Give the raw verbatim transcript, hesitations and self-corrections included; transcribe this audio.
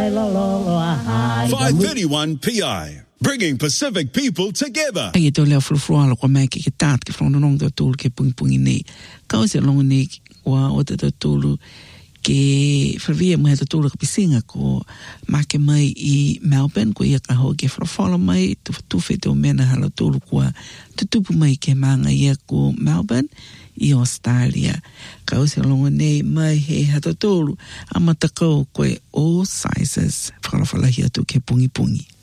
five thirty-one P I, bringing Pacific people together. Ai to le flu lo mai ke tat ke from nong do tul ke pung pung ni. Ka se long ni wa o te tulu ke fervia mai te tulu ke pisinga ko ma ke mai I Melbourne ko ia ka ho ke follow mai tu tu fe to mena hala tulu ko tu tupu mai ke manga ia ko Melbourne I Australia. Ka se long ni mai he hata tulu amata ko ko all sizes follow follow here to ke pungi pungi.